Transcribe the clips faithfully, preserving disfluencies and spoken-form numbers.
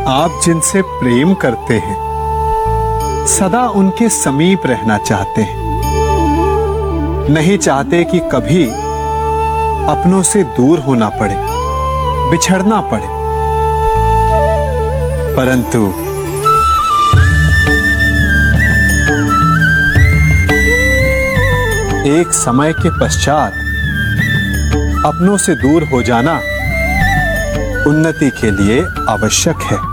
आप जिनसे प्रेम करते हैं, सदा उनके समीप रहना चाहते हैं, नहीं चाहते कि कभी अपनों से दूर होना पड़े, बिछड़ना पड़े। परंतु एक समय के पश्चात अपनों से दूर हो जाना उन्नति के लिए आवश्यक है।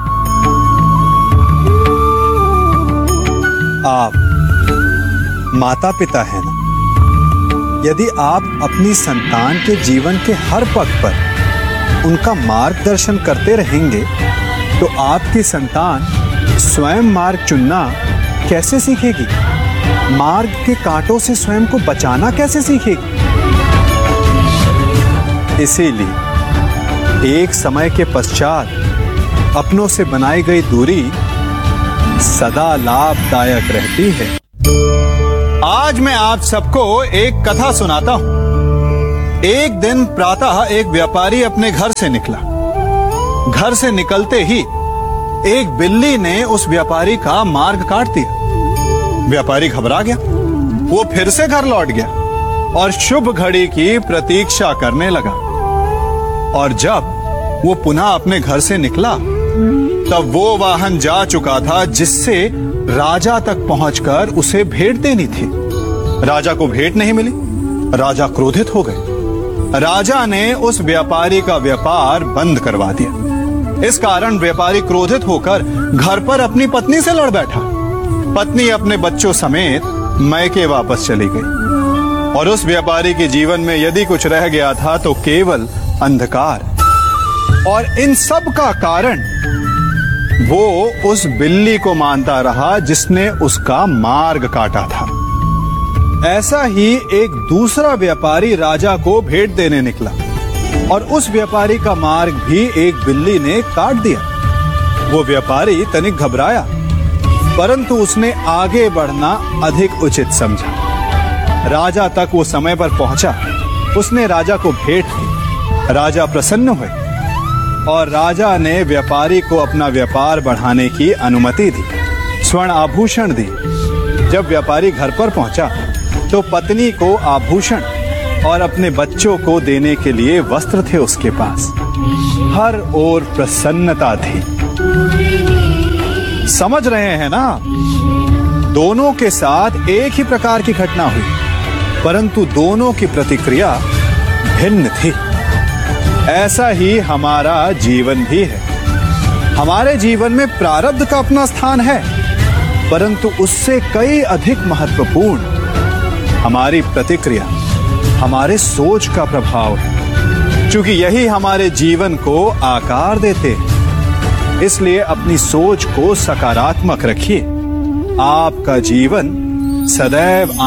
आप माता पिता हैं ना? यदि आप अपनी संतान के जीवन के हर पग पर उनका मार्गदर्शन करते रहेंगे तो आपकी संतान स्वयं मार्ग चुनना कैसे सीखेगी? मार्ग के कांटों से स्वयं को बचाना कैसे सीखेगी? इसीलिए एक समय के पश्चात अपनों से बनाई गई दूरी सदा लाभदायक रहती है। आज मैं आप सबको एक कथा सुनाता हूं। एक दिन प्रातः एक व्यापारी अपने घर से निकला। घर से निकलते ही एक बिल्ली ने उस व्यापारी का मार्ग काट दिया। व्यापारी घबरा गया। वो फिर से घर लौट गया और शुभ घड़ी की प्रतीक्षा करने लगा। और जब वो पुनः अपने घर से निकला तब वो वाहन जा चुका था जिससे राजा तक पहुंचकर उसे भेंट देनी थी। राजा को भेंट नहीं मिली। राजा क्रोधित हो गए। राजा ने उस व्यापारी का व्यापार बंद करवा दिया। इस कारण व्यापारी क्रोधित होकर घर पर अपनी पत्नी से लड़ बैठा। पत्नी अपने बच्चों समेत मैके वापस चली गई और उस व्यापारी के जीवन में यदि कुछ रह गया था तो केवल अंधकार। और इन सब का कारण वो उस बिल्ली को मानता रहा जिसने उसका मार्ग काटा था। ऐसा ही एक दूसरा व्यापारी राजा को भेंट देने निकला और उस व्यापारी का मार्ग भी एक बिल्ली ने काट दिया। वो व्यापारी तनिक घबराया, परंतु उसने आगे बढ़ना अधिक उचित समझा। राजा तक वो समय पर पहुंचा। उसने राजा को भेंट दी। राजा प्रसन्न हुए और राजा ने व्यापारी को अपना व्यापार बढ़ाने की अनुमति दी, स्वर्ण आभूषण दी। जब व्यापारी घर पर पहुंचा तो पत्नी को आभूषण और अपने बच्चों को देने के लिए वस्त्र थे उसके पास। हर ओर प्रसन्नता थी। समझ रहे हैं ना? दोनों के साथ एक ही प्रकार की घटना हुई, परंतु दोनों की प्रतिक्रिया भिन्न थी। ऐसा ही हमारा जीवन भी है। हमारे जीवन में प्रारब्ध का अपना स्थान है, परंतु उससे कई अधिक महत्वपूर्ण हमारी प्रतिक्रिया, हमारे सोच का प्रभाव है, क्योंकि यही हमारे जीवन को आकार देते हैं। इसलिए अपनी सोच को सकारात्मक रखिए। आपका जीवन सदैव